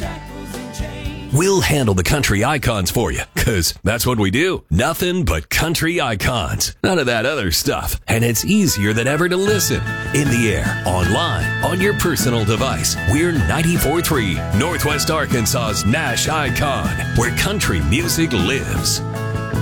We'll handle the country icons for you, because that's what we do. Nothing but country icons. None of that other stuff. And it's easier than ever to listen. In the air, online, on your personal device. We're 94.3, Northwest Arkansas's Nash Icon, where country music lives.